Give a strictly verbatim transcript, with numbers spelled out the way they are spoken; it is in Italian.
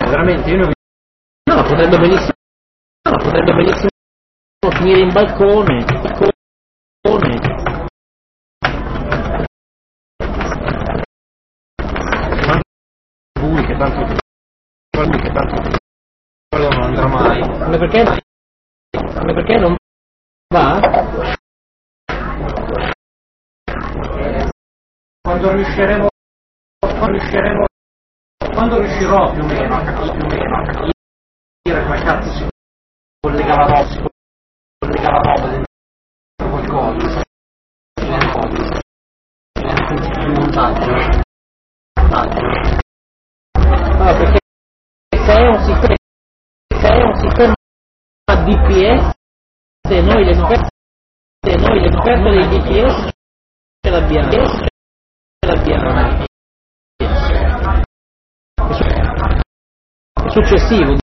veramente io non... No, potrebbe benissimo, no, potrebbe benissimo finire in balcone, balcone. Lui che tanto, lui che tanto, quello non andrà mai. Ma perché? Ma perché non va? Quando riusciremo, quando riusciremo, quando riuscirò più o meno a capire, più o meno a capire come cazzo si collega la roba, si collega la roba dentro qualcosa, viene fuori, viene fuori il montaggio, montaggio. Ah, perché se è un sistema, se è un sistema D P S, se noi le offerte, se noi le offerte dei D P S ce l'abbiamo, ce l'abbiamo. È successivo.